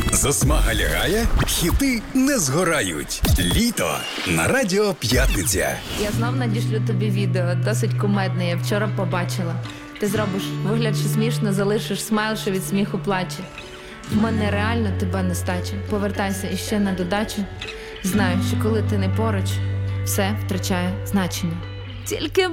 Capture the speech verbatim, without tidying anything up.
Засмага лягає, хіти не згорають. Літо на Радіо П'ятниця. Я знов надішлю тобі відео, досить кумедне, я вчора побачила. Ти зробиш вигляд, що смішно, залишиш смайл, що від сміху плаче. В мене реально тебе нестача. Повертайся іще на додачу. Знаю, що коли ти не поруч, все втрачає значення. Тільки